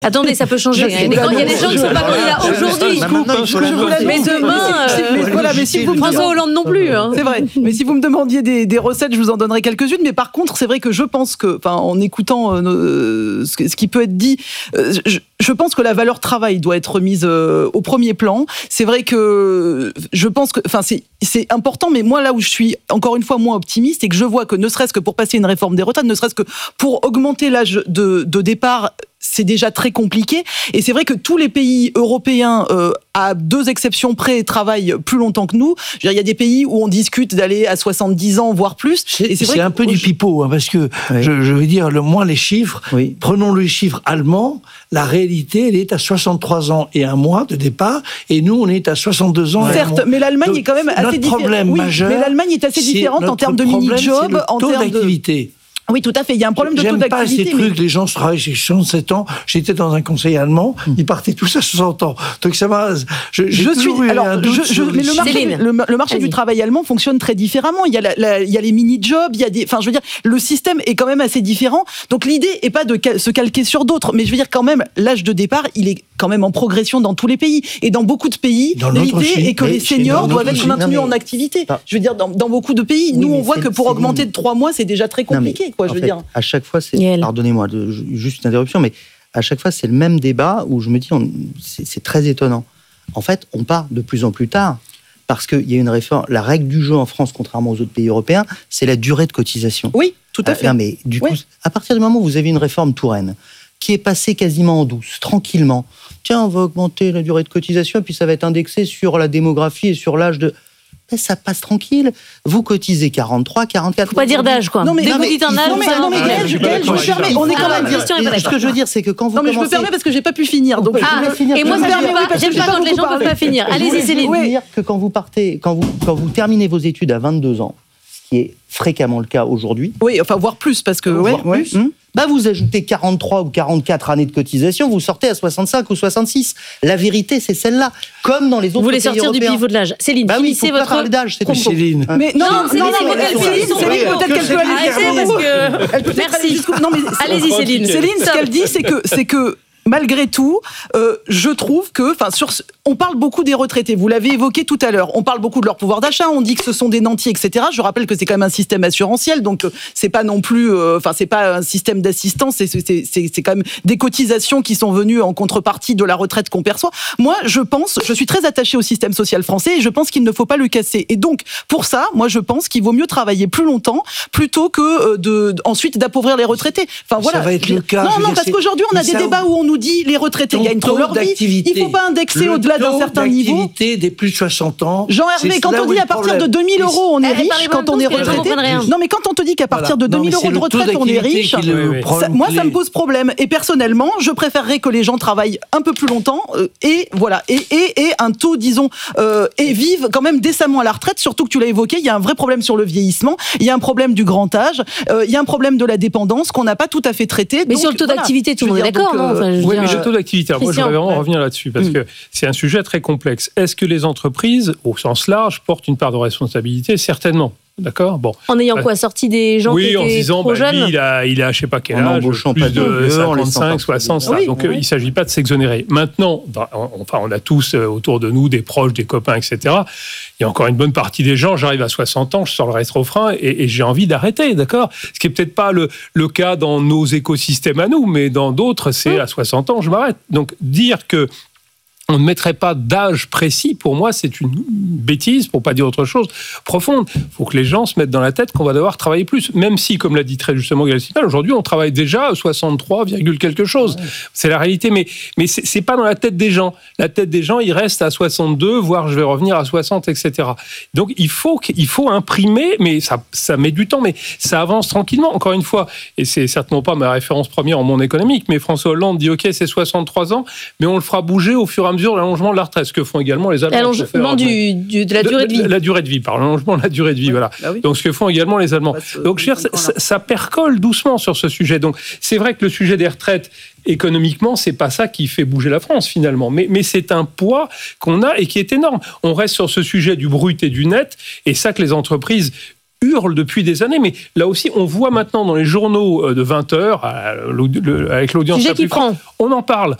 Attendez, ça peut changer. Il y a des gens qui ne sont pas candidats aujourd'hui. Mais demain, mais si vous François Hollande non plus. Hein. C'est vrai. Mais si vous me demandiez des recettes, je vous en donnerai quelques-unes. Mais par contre, c'est vrai que je pense que, en écoutant ce qui peut être dit, je pense que la valeur travail doit être mise au premier plan. C'est vrai que je pense que, c'est important. Mais moi, là où je suis encore une fois moins optimiste, et que je vois que ne serait-ce que pour passer une réforme des retraites, ne serait-ce que pour augmenter l'âge de départ, c'est déjà très compliqué. Et c'est vrai que tous les pays européens, à 2 exceptions près, travaillent plus longtemps que nous. Je veux dire, il y a des pays où on discute d'aller à 70 ans, voire plus. C'est un peu du pipeau, parce que, oui. je veux dire, les chiffres, oui. Prenons les chiffres allemands, la réalité, elle est à 63 ans et un mois de départ, et nous, on est à 62 ans et un mois. Certes, mais l'Allemagne est quand même assez différente. Notre problème majeur, mais l'Allemagne est assez différente en termes de mini-job, en termes d'activité. Oui, tout à fait. Il y a un problème de taux d'activité. J'aime pas ces trucs, les gens se travaillent chez 67 ans. J'étais dans un conseil allemand, ils partaient tous à 60 ans. Donc ça va. Mais le marché du travail allemand fonctionne très différemment. Il y a les mini-jobs, le système est quand même assez différent. Donc l'idée est pas de se calquer sur d'autres, mais je veux dire quand même, l'âge de départ, il est quand même en progression dans tous les pays. Et dans beaucoup de pays, l'idée est que les seniors doivent être maintenus en activité. Je veux dire, dans beaucoup de pays, nous on voit que pour augmenter de 3 mois, c'est déjà très compliqué. À chaque fois, pardonnez-moi, juste une interruption, mais à chaque fois, c'est le même débat où je me dis, c'est très étonnant. En fait, on part de plus en plus tard parce qu'il y a une réforme. La règle du jeu en France, contrairement aux autres pays européens, c'est la durée de cotisation. Oui, tout à fait. Non, mais du coup, à partir du moment où vous avez une réforme Touraine qui est passée quasiment en douce, tranquillement, tiens, on va augmenter la durée de cotisation et puis ça va être indexé sur la démographie et sur l'âge de... Ça passe tranquille. Vous cotisez 43, 44... Faut pas dire d'âge, quoi. Non, mais dès que vous dites un âge... je me permets. On est quand même... Ce que je veux dire, c'est que quand vous commencez... je me permets parce que j'ai pas pu finir. Donc et moi, j'aime pas quand les gens peuvent pas finir. Allez-y, Céline. Je veux dire que quand vous terminez vos études à 22 ans, ce qui est fréquemment le cas aujourd'hui... Oui, voire plus, parce que... vous ajoutez 43 ou 44 années de cotisation, vous sortez à 65 ou 66. La vérité, c'est celle-là. Comme dans les autres pays européens. Vous voulez sortir du pivot de l'âge. Céline, finissez votre... parler d'âge, c'est Céline. Mais non, Céline, peut-être qu'elle peut aller parce que... Merci. Allez-y, Céline. Céline, ce qu'elle dit, c'est que malgré tout, je trouve que, on parle beaucoup des retraités. Vous l'avez évoqué tout à l'heure. On parle beaucoup de leur pouvoir d'achat. On dit que ce sont des nantis, etc. Je rappelle que c'est quand même un système assurantiel, donc c'est pas non plus, c'est pas un système d'assistance. C'est quand même des cotisations qui sont venues en contrepartie de la retraite qu'on perçoit. Moi, je suis très attachée au système social français et je pense qu'il ne faut pas le casser. Et donc, pour ça, moi, je pense qu'il vaut mieux travailler plus longtemps plutôt que ensuite d'appauvrir les retraités. Ça va être le cas. Non, parce qu'aujourd'hui, on a des débats où on nous dit les retraités gagnent trop leur vie. Il ne faut pas indexer au-delà d'un certain niveau. L'activité des plus de 60 ans. Jean-Hervé, quand on dit à partir de 2 000 euros, on est riche, quand on est retraité. Non, mais quand on te dit qu'à partir de 2 000 euros de retraite, on est riche, moi, ça me pose problème. Et personnellement, je préférerais que les gens travaillent un peu plus longtemps et un taux, disons, et vivent quand même décemment à la retraite. Surtout que tu l'as évoqué, il y a un vrai problème sur le vieillissement, il y a un problème du grand âge, il y a un problème de la dépendance qu'on n'a pas tout à fait traité. Mais sur le taux d'activité, tout le monde est d'accord, non ? Oui, mais le taux d'activité, moi je voudrais vraiment revenir là-dessus, parce que c'est un sujet très complexe. Est-ce que les entreprises, au sens large, portent une part de responsabilité ? Certainement. D'accord. Bon. En ayant sorti des gens qui étaient trop jeunes. Oui, en se disant, lui, il a je sais pas quel âge, plus de 55, 60. Donc, il ne s'agit pas de s'exonérer. Maintenant, on a tous autour de nous des proches, des copains, etc. Il y a encore une bonne partie des gens, j'arrive à 60 ans, je sors le rétrofrein et j'ai envie d'arrêter, d'accord ? Ce qui n'est peut-être pas le cas dans nos écosystèmes à nous, mais dans d'autres, c'est à 60 ans, je m'arrête. Donc, dire que on ne mettrait pas d'âge précis, pour moi, c'est une bêtise, pour ne pas dire autre chose, profonde. Il faut que les gens se mettent dans la tête qu'on va devoir travailler plus, même si, comme l'a dit très justement Gaël Sital, aujourd'hui, on travaille déjà à 63, quelque chose. Ouais. C'est la réalité, mais c'est pas dans la tête des gens. La tête des gens, ils restent à 62, voire je vais revenir à 60, etc. Donc, il faut imprimer, mais ça met du temps, mais ça avance tranquillement. Encore une fois, et c'est certainement pas ma référence première en monde économique, mais François Hollande dit, OK, c'est 63 ans, mais on le fera bouger au fur et à mesure l'allongement de la retraite, ce que font également les Allemands. L'allongement de la durée de vie. La durée de vie, par l'allongement de la durée de vie, voilà. Ah oui. Donc, ce que font également les Allemands. Donc, je veux dire, ça percole doucement sur ce sujet. Donc, c'est vrai que le sujet des retraites, économiquement, c'est pas ça qui fait bouger la France, finalement. Mais c'est un poids qu'on a et qui est énorme. On reste sur ce sujet du brut et du net, et ça que les entreprises hurle depuis des années, mais là aussi, on voit maintenant dans les journaux de 20h, avec l'audience la plus forte, on en parle.